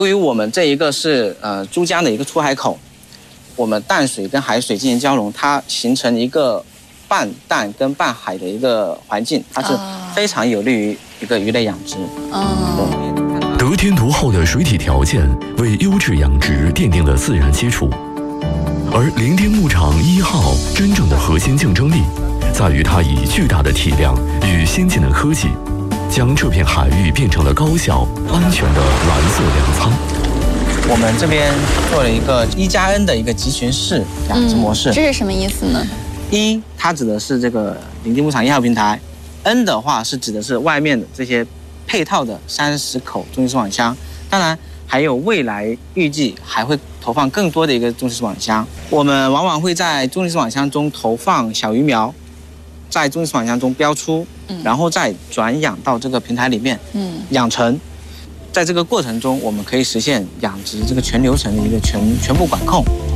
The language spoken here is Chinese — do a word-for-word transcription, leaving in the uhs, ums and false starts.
由于我们这一个是呃珠江的一个出海口，我们淡水跟海水进行交融，它形成一个半淡跟半海的一个环境，它是非常有利于一个鱼类养殖。 哦，得天独厚的水体条件为优质养殖奠定了自然基础，而伶仃牧场一号真正的核心竞争力，在于它以巨大的体量与先进的科技，将这片海域变成了高效、安全的蓝色粮仓。 我们这边做了一个一加 N 的一个集群式养殖模式。 嗯、这是什么意思呢？ 一，它指的是这个伶仃牧场一号平台 ；N 的话是指的是外面的这些配套的三十口中型饲养箱。当然，还有未来预计还会投放更多的一个中型饲养箱。我们往往会在中型饲养箱中投放小鱼苗，在中型饲养箱中标出，嗯、然后再转养到这个平台里面，嗯，养成。在这个过程中，我们可以实现养殖这个全流程的一个全全部管控。